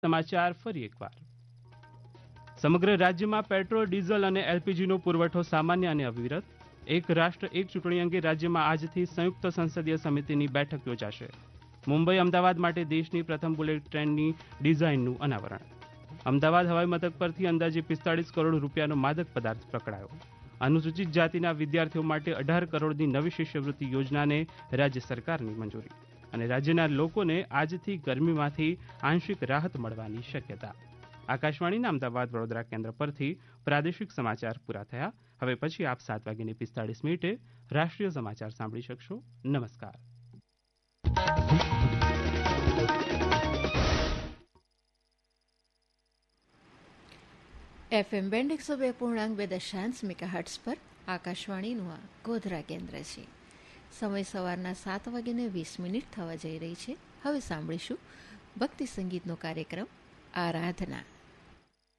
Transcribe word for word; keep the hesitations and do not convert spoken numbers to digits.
સમાચાર ફરી એકવાર. સમગ્ર રાજ્યમાં પેટ્રોલ, ડીઝલ અને એલપીજીનો પુરવઠો સામાન્ય અને અવિરત. એક રાષ્ટ્ર એક ચૂંટણી અંગે રાજ્યમાં આજથી સંયુક્ત સંસદીય સમિતિની બેઠક યોજાશે. મુંબઈ અમદાવાદ માટે દેશની પ્રથમ બુલેટ ટ્રેનની ડિઝાઇનનું અનાવરણ. અમદાવાદ હવાઈ મથક પરથી અંદાજે પિસ્તાળીસ કરોડ રૂપિયાનો માદક પદાર્થ પકડાયો. અનુસૂચિત જાતિના વિદ્યાર્થીઓ માટે અઢાર કરોડની નવી શિષ્યવૃત્તિ યોજનાને રાજ્ય સરકારની મંજૂરી. અને રાજ્યના લોકોને આજથી ગરમીમાંથી આંશિક રાહત મળવાની શક્યતા. આકાશવાણીના અમદાવાદ વડોદરા કેન્દ્ર પરથી પ્રાદેશિક સમાચાર પૂરા થયા. હવે પછી આપ સાત વાગીને પિસ્તાળીસ મિનિટે રાષ્ટ્રીય સમાચાર સાંભળી શકશો. નમસ્કાર. એફએમ બેન્ડ એકસો બે પૂર્ણાંક બે દશાંશ મેગાહર્ટ્ઝ પર આકાશવાણીનું આ ગોધરા કેન્દ્ર છે. સમય સવારના સાત વાગીને વીસ મિનિટ થવા જઈ રહી છે. હવે સાંભળીશું ભક્તિ સંગીતનો કાર્યક્રમ આરાધના.